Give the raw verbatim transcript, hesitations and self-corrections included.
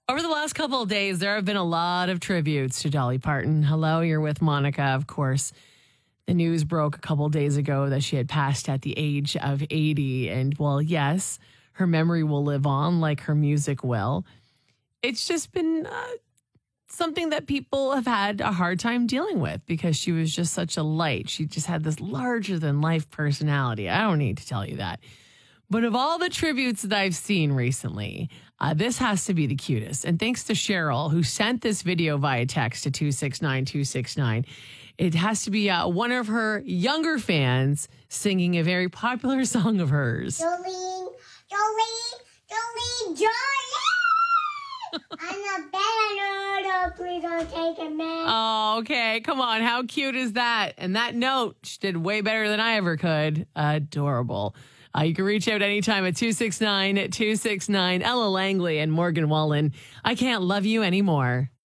Over the last couple of days, there have been a lot of tributes to Dolly Parton. Hello, you're with Monica, of course. The news broke a couple of days ago that she had passed at the age of eighty. And, well, yes, her memory will live on like her music will. It's just been uh, something that people have had a hard time dealing with because she was just such a light. She just had this larger-than-life personality. I don't need to tell you that. But of all the tributes that I've seen recently, uh, this has to be the cutest. And thanks to Cheryl, who sent this video via text to two six nine two six nine. It has to be uh, one of her younger fans singing a very popular song of hers. Jolene, Jolene, Jolene, Jolene! I'm a better, please don't take a minute. Oh, okay. Come on. How cute is that? And that note, she did way better than I ever could. Adorable. Uh, you can reach out anytime at two six nine two six nine. Ella Langley and Morgan Wallen. I Can't Love You Anymore.